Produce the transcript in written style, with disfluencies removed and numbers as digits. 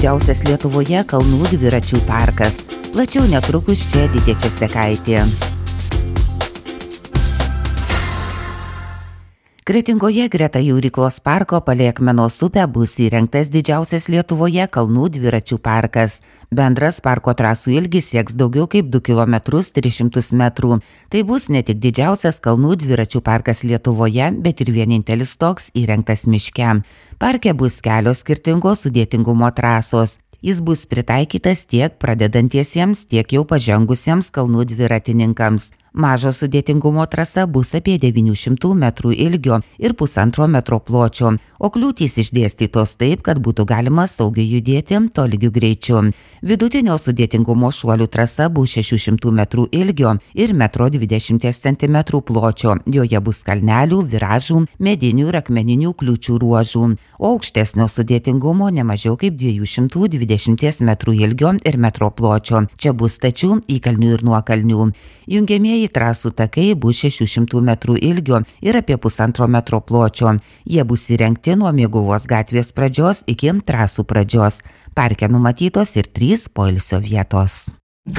didžiausias Lietuvoje kalnų dviračių parkas. Plačiau netrukus čia Editė Česekaitė. Kretingoje greta Jūryklos parko palei Akmenos upę bus įrengtas didžiausias Lietuvoje kalnų dviračių parkas. Bendras parko trasų ilgis sieks daugiau kaip 2 km 300 metrų. Tai bus ne tik didžiausias kalnų dviračių parkas Lietuvoje, bet ir vienintelis toks įrengtas miške. Parke bus kelios skirtingos sudėtingumo trasos. Jis bus pritaikytas tiek pradedantiesiems, tiek jau pažengusiems kalnų dviratininkams. Mažo sudėtingumo trasa bus apie 900 metrų ilgio ir 1,5 metro pločio, o kliūtys išdėstytos taip, kad būtų galima saugiai judėti tolygiu greičiu. Vidutinio sudėtingumo šuolių trasa bus 600 metrų ilgio ir 1,20 cm pločio. Joje bus kalnelių, viražų, medinių ir akmeninių kliūčių ruožų, o aukštesnio sudėtingumo ne mažiau kaip 220 metrų ilgio ir metro pločio. Čia bus stačių, įkalnių ir nuokalnių. Jungiamieji trasų takai bus 600 metrų ilgio ir apie 1,5 metro pločio. Jie bus įrengti nuo Mėguvos gatvės pradžios iki trasų pradžios. Parke numatytos ir 3 poilsio vietos.